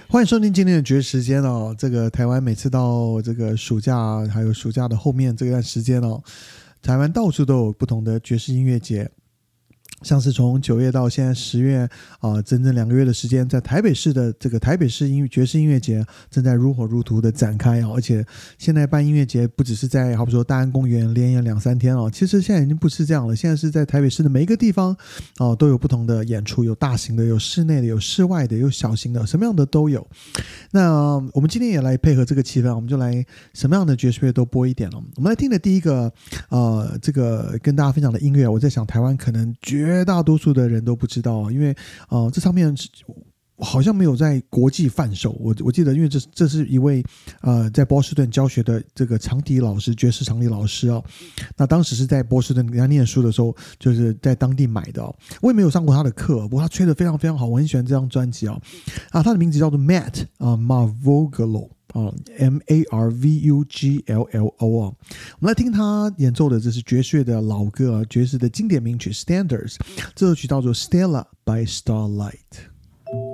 欢迎收听今天的绝时间哦。这个台湾每次到这个暑假，还有暑假的后面这段时间哦，台湾到处都有不同的爵士音乐节。像是从9月到现在10月整整2个月的时间，在台北市的这个台北市爵士音乐节正在如火如荼的展开而且现在办音乐节不只是在好比说大安公园连演2-3天其实现在已经不是这样了，现在是在台北市的每一个地方都有不同的演出，有大型的，有室内的，有室外的，有小型的，什么样的都有。那我们今天也来配合这个气氛，我们就来什么样的爵士乐都播一点了。我们来听的第一个这个跟大家分享的音乐，我在想台湾可能绝大多数的人都不知道，因为这唱片好像没有在国际贩售。我记得，因为这是一位在波士顿教学的这个长笛老师，爵士长笛老师那当时是在波士顿跟他念书的时候，就是在当地买的我也没有上过他的课，不过他吹得非常非常好，我很喜欢这张专辑他的名字叫做 Matt Marvoglu。Marvuglo 我们来听他演奏的，这是爵士乐的老歌爵士的经典名曲 Standards， 这首曲叫做 Stella by Starlight。